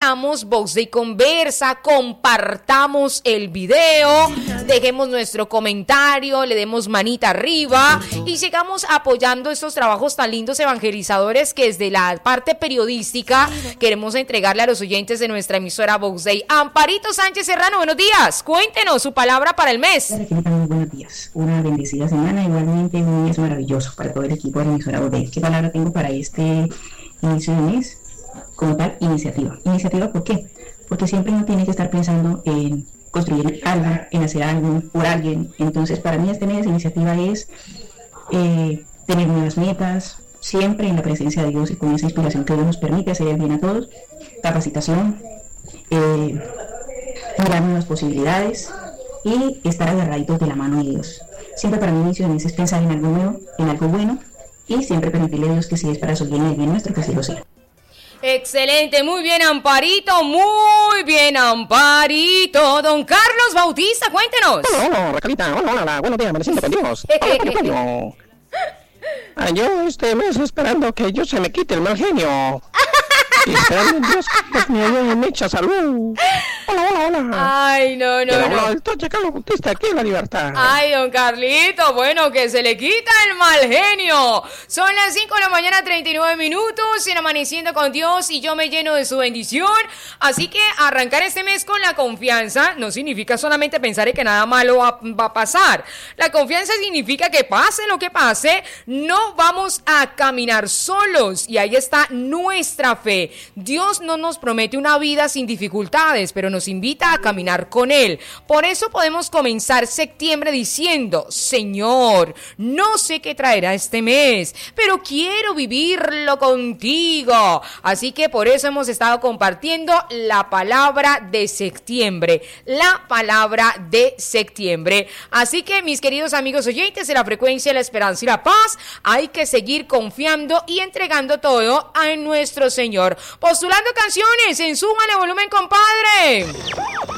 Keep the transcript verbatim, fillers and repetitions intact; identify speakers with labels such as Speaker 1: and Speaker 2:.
Speaker 1: hagamos Vox Day Conversa, compartamos el video, dejemos nuestro comentario, le demos manita arriba y sigamos apoyando estos trabajos tan lindos evangelizadores que desde la parte periodística queremos entregarle a los oyentes de nuestra emisora Vox Day. Amparito Sánchez Serrano, buenos días, cuéntenos su palabra para el mes.
Speaker 2: Muy buenos días, una bendecida semana, igualmente un mes maravilloso para todo el equipo de la emisora Vox Day. ¿Qué palabra tengo para este inicio de mes? Como tal, iniciativa. ¿Iniciativa por qué? Porque siempre uno tiene que estar pensando en construir algo, en hacer algo por alguien. Entonces, para mí este mes de iniciativa es eh, tener nuevas metas, siempre en la presencia de Dios y con esa inspiración que Dios nos permite hacer el bien a todos, capacitación, eh, mirar nuevas posibilidades y estar agarraditos de la mano de Dios. Siempre para mí inicio de mes es pensar en algo nuevo, en algo bueno y siempre permitirle a Dios que si es para su bien y el bien nuestro, que así lo sea.
Speaker 1: Excelente, muy bien Amparito, muy bien Amparito. Don Carlos Bautista, cuéntenos.
Speaker 3: Hola, hola, Raquelita, hola, hola, buenos días, amaneciendo con Dios. Hola, ah, yo este mes esperando que yo se me quite el mal genio. Y esperando en Dios que me ayude en mucha salud. Hola, hola, hola.
Speaker 1: Ay, no, no,
Speaker 3: Pero,
Speaker 1: no.
Speaker 3: El Toche Carlos Bautista aquí en La Libertad.
Speaker 1: Ay, don Carlito, bueno, que se le quita el mal genio. Son las cinco de la mañana, treinta y nueve minutos, en Amaneciendo con Dios, y yo me lleno de su bendición. Así que arrancar este mes con la confianza no significa solamente pensar en que nada malo va, va a pasar. La confianza significa que pase lo que pase, no vamos a caminar solos, y ahí está nuestra fe. Dios no nos promete una vida sin dificultades, pero nos invita a caminar con Él. Por eso podemos comenzar septiembre diciendo: Señor, no sé qué traerá este mes, pero quiero vivirlo contigo. Así que por eso hemos estado compartiendo la palabra de septiembre, la palabra de septiembre. Así que, mis queridos amigos oyentes de la frecuencia de la esperanza y la paz, hay que seguir confiando y entregando todo a nuestro Señor. Postulando canciones en Súmale Volumen, compadre.